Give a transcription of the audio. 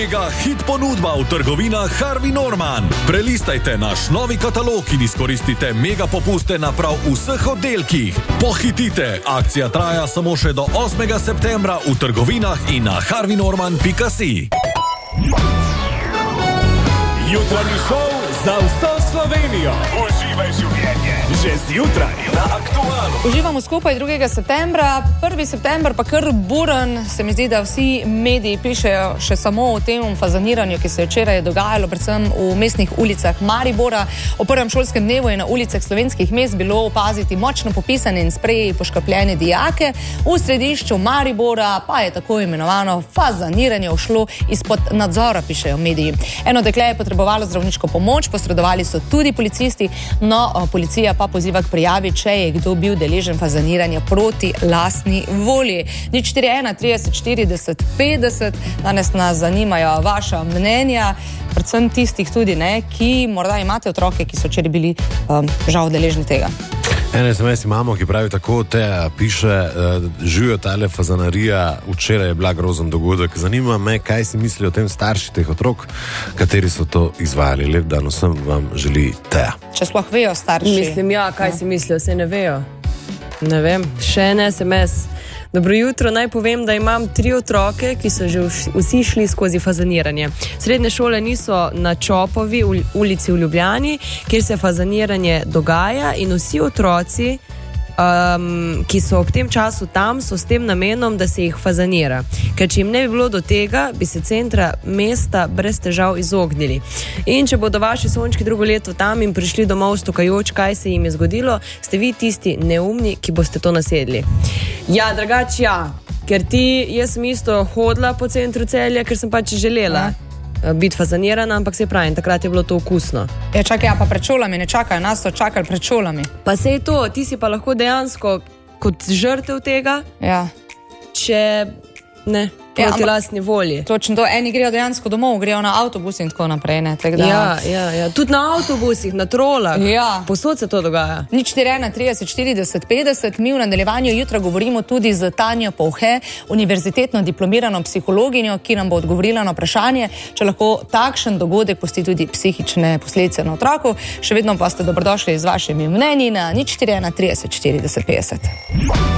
Mega hit ponudba v trgovinah Harvey Norman. Prelistajte naš novi katalog in izkoristite mega popuste na prav vseh oddelkih. Pohitite, akcija traja samo še do 8. septembra v trgovinah in na harveynorman.si. Jutranji šov za vso Slovenijo. Uživaj življenje. Že zjutraj na Aktualu. Uživamo skupaj 2. septembra. 1. september pa kar buren. Se mi zdi, da vsi mediji pišejo še samo o tem fazaniranju, ki se je včeraj dogajalo, predvsem v mestnih ulicah Maribora. O prvem šolskem dnevu je na ulicah slovenskih mest bilo opaziti močno popisane in spreji poškapljene dijake. V središču Maribora pa je tako imenovano fazaniranje ušlo izpod nadzora, pišejo mediji. Eno dekle je potrebovalo zdravniško pomoč, posredovali so tudi policisti, no policija pa poziva k prijavi, če je kdo bil deležen fazaniranja proti lastni volji. 041 30 40 50, danes nas zanimajo vaša mnenja, predvsem tistih tudi, ki morda imate otroke, ki so včeraj bili žal deležni tega. Ene SMS imamo, ki pravi tako, Teja piše, živijo tale fazanarija, včeraj je bila grozen dogodek. Zanima me, kaj si mislijo o tem starši teh otrok, kateri so to izvajali. Lep dan vsem vam želi Teja. Če sploh vejo starši. Mislim, kaj si mislijo, se ne vejo. Ne vem, še en SMS. Dobro jutro, naj povem, da imam 3 otroke, ki so že vsi šli skozi fazaniranje. Srednje šole niso na Čopovi ulici v Ljubljani, kjer se fazaniranje dogaja, in vsi otroci, ki so ob tem času tam, so s tem namenom, da se jih fazanira. Ker če jim ne bi bilo do tega, bi se centra mesta brez težav izognili. In če bodo vaši sončki drugo leto tam in prišli domov stokajoč, kaj se jim je zgodilo, ste vi tisti neumni, ki boste to nasedli. Ja, drugače ker jaz sem isto hodila po centru Celja, ker sem pač želela biti fazanirana, ampak se pravi, takrat je bilo to okusno. Čakaj, pa pred šolami ne čakajo, nas so čakali pred šolami. Pa sej to, ti si pa lahko dejansko kot žrtev tega, če ne, proti lastni volji. Točno to, eni grejo dejansko domov, grejo na avtobus in tako naprej. Ja. Tudi na avtobusih, na trolah. Posod se to dogaja. 041 30 40 50. Mi v nadaljevanju jutra govorimo tudi z Tanjo Povhe, univerzitetno diplomirano psihologinjo, ki nam bo odgovorila na vprašanje, če lahko takšen dogodek pusti tudi psihične posledice na otroku. Še vedno pa ste dobrodošli z vašimi mnenji na 041 30 40 50.